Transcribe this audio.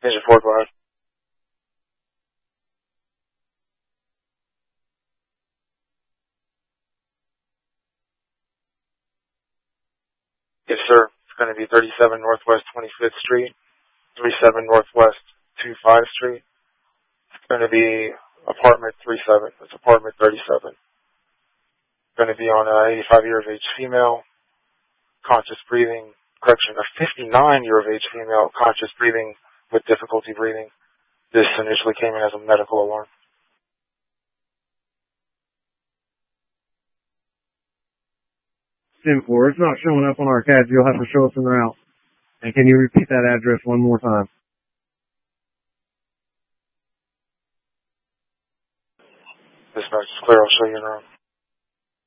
Engine 4, go ahead. Yes, sir. It's going to be 37 Northwest 25th Street, 37 Northwest 25th Street. It's going to be apartment 37. It's apartment 37. It's going to be on a 85 year of age female, conscious breathing, correction, a 59 year of age female, conscious breathing with difficulty breathing. This initially came in as a medical alarm. Sim 4, it's not showing up on our CAD. You'll have to show us en route. And can you repeat that address one more time? Dispatch is clear. I'll show you en route.